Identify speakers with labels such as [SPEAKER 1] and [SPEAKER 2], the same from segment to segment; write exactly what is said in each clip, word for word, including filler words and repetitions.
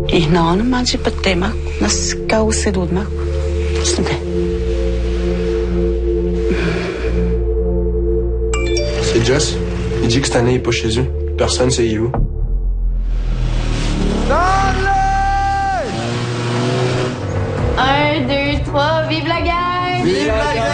[SPEAKER 1] Inaan man si Patema, nas kausedud ma. Stunde.
[SPEAKER 2] C'est Jess. Il dit que cette année, il est pas chez eux. Personne sait où.
[SPEAKER 3] Un, deux, trois, vive la gang!
[SPEAKER 2] Vive la gang!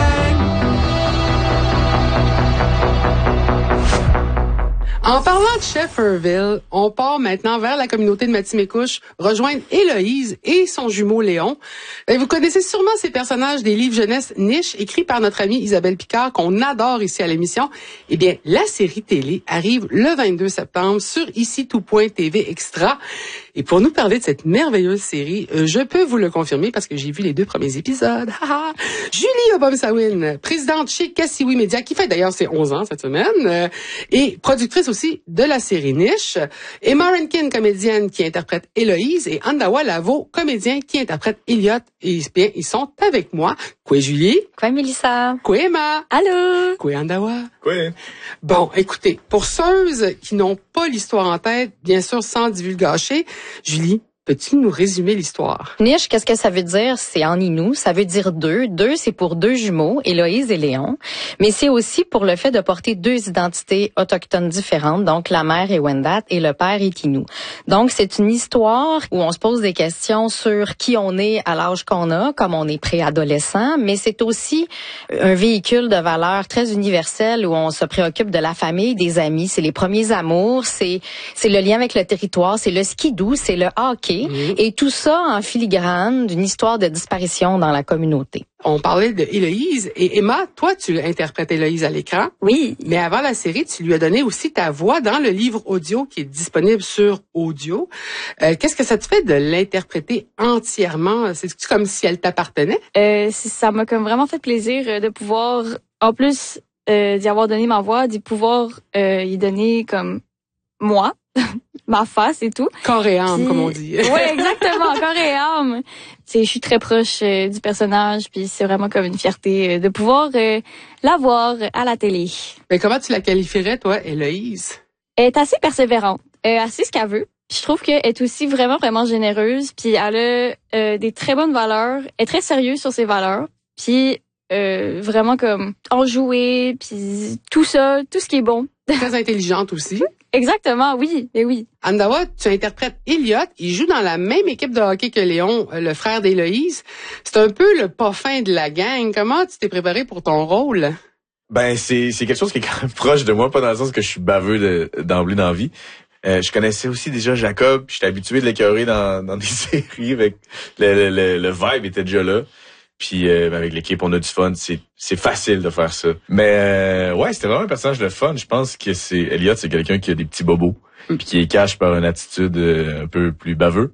[SPEAKER 4] En parlant de Shefferville, on part maintenant vers la communauté de Matimekouche, rejoindre Héloïse et son jumeau Léon. Et vous connaissez sûrement ces personnages des livres jeunesse niche écrits par notre amie Isabelle Picard, qu'on adore ici à l'émission. Eh bien, la série télé arrive le vingt-deux septembre sur ici tout point T V Extra. Et pour nous parler de cette merveilleuse série, je peux vous le confirmer parce que j'ai vu les deux premiers épisodes. Julie Obomsawin, présidente chez Kassiwi Media, qui fait d'ailleurs ses onze ans cette semaine, et productrice aussi de la série Niche. Emma Rankin, comédienne qui interprète Héloïse, et Andawa Lavo, comédien qui interprète Elliot. Et bien, ils sont avec moi. Quoi, Julie?
[SPEAKER 3] Quoi, Mélissa?
[SPEAKER 4] Quoi, Emma?
[SPEAKER 3] Allô?
[SPEAKER 4] Quoi, Andawa?
[SPEAKER 5] Quoi?
[SPEAKER 4] Bon, écoutez, pour ceux qui n'ont pas l'histoire en tête, bien sûr, sans divulgacher, Julie, peux-tu nous résumer l'histoire?
[SPEAKER 3] Niche, qu'est-ce que ça veut dire? C'est en Innu. Ça veut dire deux. Deux, c'est pour deux jumeaux, Héloïse et Léon. Mais c'est aussi pour le fait de porter deux identités autochtones différentes. Donc, la mère est Wendat et le père est Innu. Donc, c'est une histoire où on se pose des questions sur qui on est à l'âge qu'on a, comme on est préadolescent. Mais c'est aussi un véhicule de valeurs très universel où on se préoccupe de la famille, des amis. C'est les premiers amours. C'est, c'est le lien avec le territoire. C'est le skidoo. C'est le hockey. Mmh. Et tout ça en filigrane d'une histoire de disparition dans la communauté.
[SPEAKER 4] On parlait de Héloïse et Emma, toi, tu interprètes Héloïse à l'écran.
[SPEAKER 3] Oui.
[SPEAKER 4] Mais avant la série, tu lui as donné aussi ta voix dans le livre audio qui est disponible sur Audio. Euh, qu'est-ce que ça te fait de l'interpréter entièrement? C'est comme si elle t'appartenait?
[SPEAKER 6] Euh, ça m'a comme vraiment fait plaisir de pouvoir, en plus euh, d'y avoir donné ma voix, d'y pouvoir euh, y donner comme moi. Ma face et tout.
[SPEAKER 4] Corps et âme,
[SPEAKER 6] puis,
[SPEAKER 4] comme on dit.
[SPEAKER 6] Oui, exactement, corps et âme. Je suis très proche euh, du personnage, puis c'est vraiment comme une fierté euh, de pouvoir euh, la voir à la télé.
[SPEAKER 4] Mais comment tu la qualifierais, toi, Héloïse?
[SPEAKER 6] Elle est assez persévérante, elle assez ce qu'elle veut. Puis je trouve qu'elle est aussi vraiment, vraiment généreuse, puis elle a euh, des très bonnes valeurs, elle est très sérieuse sur ses valeurs, puis euh, vraiment comme enjouée, puis tout ça, tout ce qui est bon.
[SPEAKER 4] Très intelligente aussi.
[SPEAKER 6] Exactement, oui, et oui.
[SPEAKER 4] Andawa, tu interprètes Elliot. Il joue dans la même équipe de hockey que Léon, le frère d'Héloïse. C'est un peu le pas fin de la gang. Comment tu t'es préparé pour ton rôle?
[SPEAKER 5] Ben, c'est, c'est quelque chose qui est quand même proche de moi, pas dans le sens que je suis baveux de, d'emblée dans la vie. Euh, je connaissais aussi déjà Jacob, j'étais habitué de l'écœurer dans, dans des séries, avec le, le, le, le vibe était déjà là. Puis euh, avec l'équipe, on a du fun. C'est c'est facile de faire ça. Mais euh, ouais, c'était vraiment un personnage de fun. Je pense que c'est Elliot, c'est quelqu'un qui a des petits bobos, puis qui les cache par une attitude euh, un peu plus baveux.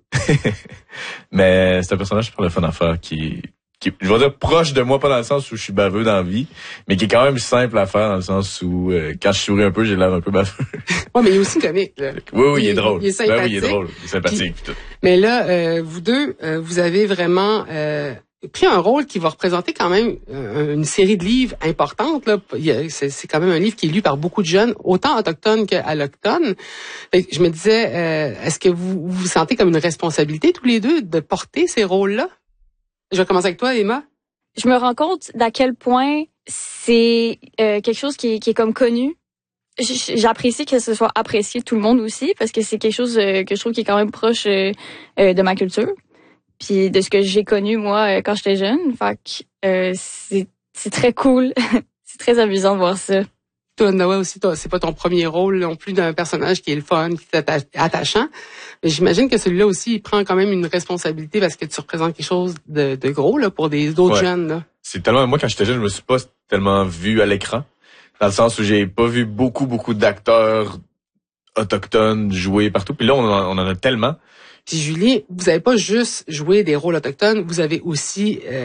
[SPEAKER 5] Mais c'est un personnage super le fun à faire, qui qui je vais dire proche de moi, pas dans le sens où je suis baveux dans la vie, mais qui est quand même simple à faire dans le sens où euh, quand je souris un peu, j'ai l'air un peu baveux.
[SPEAKER 4] Ouais, mais il est aussi comique, là.
[SPEAKER 5] Oui, oui, il, il est drôle.
[SPEAKER 4] Il est sympathique.
[SPEAKER 5] Ben oui, il est drôle, il est sympathique. Puis, puis tout.
[SPEAKER 4] Mais là, euh, vous deux, euh, vous avez vraiment euh, pris un rôle qui va représenter quand même euh, une série de livres importante. Là. Il y a, c'est, c'est quand même un livre qui est lu par beaucoup de jeunes, autant autochtones qu'allochtones. Fait que je me disais, euh, est-ce que vous vous sentez comme une responsabilité tous les deux de porter ces rôles-là? Je vais commencer avec toi, Emma.
[SPEAKER 6] Je me rends compte d'à quel point c'est euh, quelque chose qui est, qui est comme connu. J'apprécie que ce soit apprécié de tout le monde aussi, parce que c'est quelque chose euh, que je trouve qui est quand même proche euh, euh, de ma culture, puis de ce que j'ai connu moi euh, quand j'étais jeune. Fait que euh, c'est c'est très cool, c'est très amusant de voir ça.
[SPEAKER 4] Toi, Noah aussi, toi, c'est pas ton premier rôle non plus d'un personnage qui est le fun, qui est attachant. Mais j'imagine que celui-là aussi, il prend quand même une responsabilité parce que tu représentes quelque chose de, de gros là pour des autres
[SPEAKER 5] ouais.
[SPEAKER 4] jeunes. Là.
[SPEAKER 5] C'est tellement moi quand j'étais jeune, je me suis pas tellement vu à l'écran, dans le sens où j'ai pas vu beaucoup beaucoup d'acteurs autochtones jouer partout. Puis là, on en, on en a tellement.
[SPEAKER 4] Puis Julie, vous avez pas juste joué des rôles autochtones, vous avez aussi euh,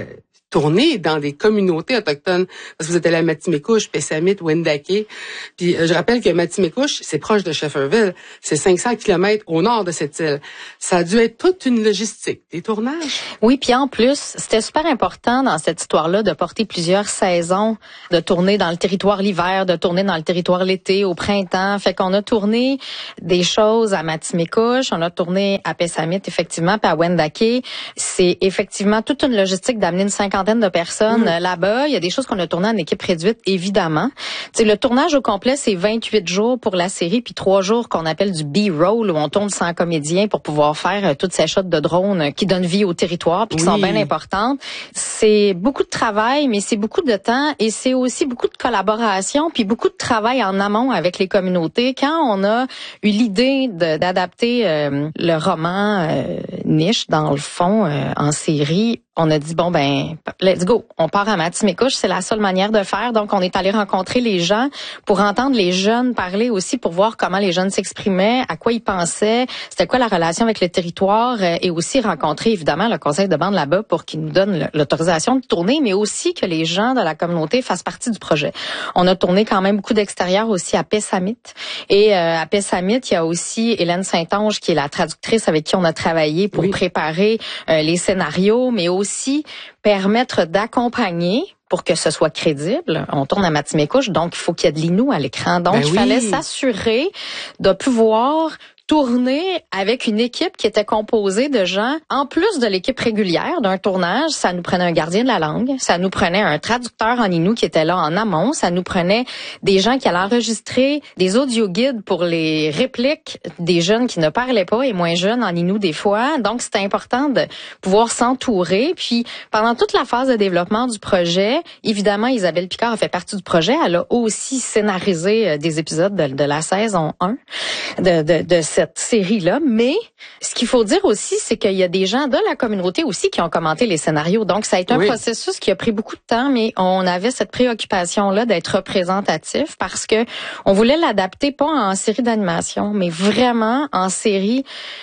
[SPEAKER 4] tourné dans des communautés autochtones, parce que vous êtes allé à Matimekouche, Pessamit, Wendake. Puis euh, je rappelle que Matimekouche, c'est proche de Shefferville, c'est cinq cents kilomètres au nord de cette île. Ça a dû être toute une logistique, des tournages.
[SPEAKER 3] Oui, puis en plus, c'était super important dans cette histoire-là de porter plusieurs saisons, de tourner dans le territoire l'hiver, de tourner dans le territoire l'été, au printemps. Fait qu'on a tourné des choses à Matimekouche, on a tourné à Pessamit, effectivement, puis à Wendake. C'est effectivement toute une logistique d'amener une cinquantaine de personnes mmh. là-bas. Il y a des choses qu'on a tournées en équipe réduite, évidemment. T'sais, le tournage au complet, c'est vingt-huit jours pour la série, puis trois jours qu'on appelle du B-roll, où on tourne sans comédien pour pouvoir faire euh, toutes ces shots de drones qui donnent vie au territoire, puis qui oui. sont bien importantes. C'est beaucoup de travail, mais c'est beaucoup de temps, et c'est aussi beaucoup de collaboration, puis beaucoup de travail en amont avec les communautés. Quand on a eu l'idée de, d'adapter euh, le roman euh, niche, dans le fond, euh, en série, on a dit, bon, ben, let's go. On part à Matimekouche, c'est la seule manière de faire. Donc, on est allé rencontrer les gens pour entendre les jeunes parler aussi, pour voir comment les jeunes s'exprimaient, à quoi ils pensaient, c'était quoi la relation avec le territoire, et aussi rencontrer, évidemment, le conseil de bande là-bas pour qu'il nous donne l'autorisation de tourner, mais aussi que les gens de la communauté fassent partie du projet. On a tourné quand même beaucoup d'extérieur aussi à Pessamit. Et euh, à Pessamit, il y a aussi Hélène Saint-Onge, qui est la traductrice avec qui on a travaillé pour oui. préparer euh, les scénarios, mais aussi aussi permettre d'accompagner pour que ce soit crédible. On tourne à Matimekouche, donc il faut qu'il y ait de l'inou à l'écran. Donc, ben il oui. fallait s'assurer de pouvoir tourner avec une équipe qui était composée de gens, en plus de l'équipe régulière d'un tournage, ça nous prenait un gardien de la langue, ça nous prenait un traducteur en inou qui était là en amont, ça nous prenait des gens qui allaient enregistrer des audio-guides pour les répliques des jeunes qui ne parlaient pas et moins jeunes en inou des fois. Donc, c'était important de pouvoir s'entourer. Puis, pendant toute la phase de développement du projet, évidemment, Isabelle Picard a fait partie du projet. Elle a aussi scénarisé des épisodes de, de la saison un de, de, de cette série-là, mais ce qu'il faut dire aussi, c'est qu'il y a des gens de la communauté aussi qui ont commenté les scénarios. Donc, ça a été un oui. processus qui a pris beaucoup de temps, mais on avait cette préoccupation-là d'être représentatif parce que on voulait l'adapter pas en série d'animation, mais vraiment en série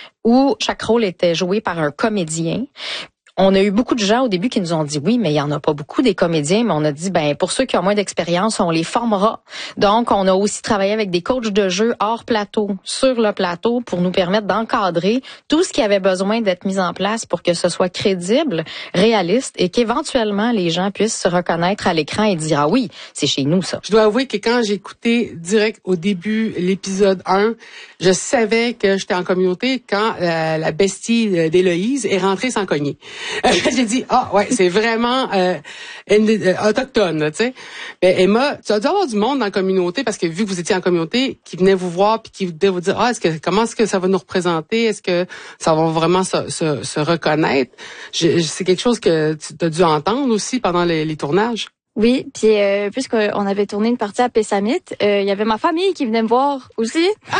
[SPEAKER 3] où chaque rôle était joué par un comédien. On a eu beaucoup de gens au début qui nous ont dit oui, mais il y en a pas beaucoup des comédiens, mais on a dit ben pour ceux qui ont moins d'expérience, on les formera. Donc on a aussi travaillé avec des coachs de jeu hors plateau, sur le plateau pour nous permettre d'encadrer tout ce qui avait besoin d'être mis en place pour que ce soit crédible, réaliste et qu'éventuellement les gens puissent se reconnaître à l'écran et dire ah oui, c'est chez nous ça.
[SPEAKER 4] Je dois avouer que quand j'ai écouté direct au début l'épisode un, je savais que j'étais en communauté quand euh, la bestie d'Héloïse est rentrée sans cogner. J'ai dit ah ouais c'est vraiment euh, euh, autochtone tu sais. Mais Emma, tu as dû avoir du monde dans la communauté parce que vu que vous étiez en communauté qui venait vous voir puis qui venait vous dire ah est-ce que comment est-ce que ça va nous représenter, est-ce que ça va vraiment se, se, se reconnaître. Je, c'est quelque chose que tu as dû entendre aussi pendant les, les tournages.
[SPEAKER 6] Oui, puis euh, puisqu'on avait tourné une partie à Pessamit, il euh, y avait ma famille qui venait me voir aussi ah!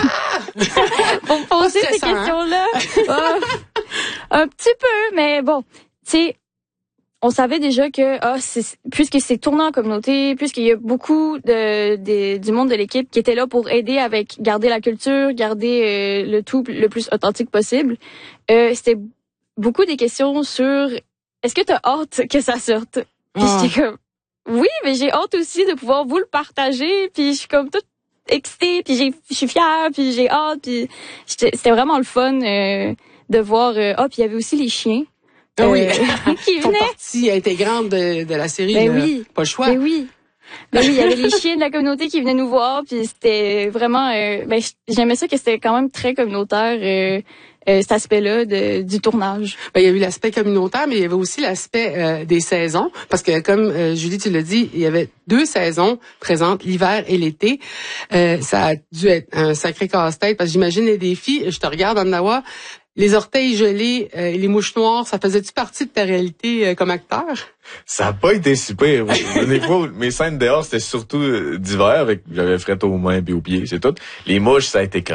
[SPEAKER 6] pour me poser ces questions-là. Hein? Un petit peu, mais bon, tu sais, on savait déjà que ah, c'est, puisque c'est tourné en communauté, puisqu'il y a beaucoup de, de du monde de l'équipe qui était là pour aider avec garder la culture, garder euh, le tout le plus authentique possible, euh, c'était beaucoup des questions sur est-ce que t'as hâte que ça sorte? Puis oh. j'étais comme oui, mais j'ai hâte aussi de pouvoir vous le partager, puis je suis comme toute excitée, puis j'ai, je suis fière, puis j'ai hâte, puis c'était vraiment le fun euh, de voir. Euh, ah, puis il y avait aussi les chiens.
[SPEAKER 4] Ah oui,
[SPEAKER 6] euh, qui venaient.
[SPEAKER 4] Partie intégrante de, de la série.
[SPEAKER 6] Ben
[SPEAKER 4] là.
[SPEAKER 6] oui,
[SPEAKER 4] pas le choix.
[SPEAKER 6] Ben oui. Ben oui, il y avait les chiens de la communauté qui venaient nous voir, puis c'était vraiment. Euh, ben j'aimais ça que c'était quand même très communautaire. Euh, Euh, cet aspect-là de, du tournage.
[SPEAKER 4] Ben, il y a eu l'aspect communautaire, mais il y avait aussi l'aspect euh, des saisons, parce que comme euh, Julie, tu l'as dit, il y avait deux saisons présentes, l'hiver et l'été. Euh, ça a dû être un sacré casse-tête, parce que j'imagine les défis. Je te regarde, Annawa, les orteils gelés euh, et les mouches noires, ça faisait-tu partie de ta réalité euh, comme acteur?
[SPEAKER 5] Ça a pas été si pire. Des fois, mes scènes dehors, c'était surtout d'hiver, avec j'avais fret aux mains et aux pieds, c'est tout. Les mouches, ça a été correct.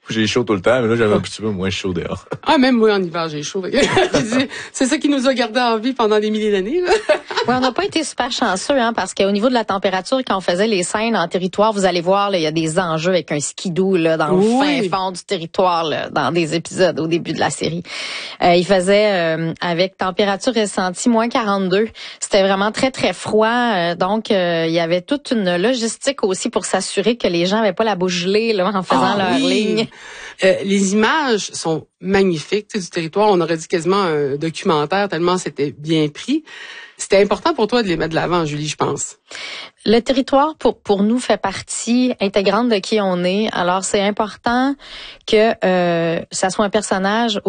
[SPEAKER 5] J'ai chaud tout le temps, mais là, j'avais un petit peu moins chaud dehors.
[SPEAKER 4] Ah, même moi, en hiver, j'ai chaud. C'est ça qui nous a gardés en vie pendant des milliers d'années, là.
[SPEAKER 3] Oui, on n'a pas été super chanceux, hein, parce qu'au niveau de la température, quand on faisait les scènes en territoire, vous allez voir, là, il y a des enjeux avec un skidoo, là, dans le
[SPEAKER 4] oui.
[SPEAKER 3] fin fond du territoire, là, dans des épisodes au début de la série. Euh, il faisait, euh, avec température ressentie, moins quarante-deux. C'était vraiment très, très froid. Euh, donc, euh, il y avait toute une logistique aussi pour s'assurer que les gens n'avaient pas la bouche gelée, là, en faisant
[SPEAKER 4] ah,
[SPEAKER 3] leur
[SPEAKER 4] oui.
[SPEAKER 3] ligne.
[SPEAKER 4] Euh, les images sont magnifiques, tu sais, du territoire. On aurait dit quasiment un documentaire tellement c'était bien pris. C'était important pour toi de les mettre de l'avant, Julie, je pense.
[SPEAKER 3] Le territoire, pour pour nous, fait partie intégrante de qui on est. Alors, c'est important que euh, ça soit un personnage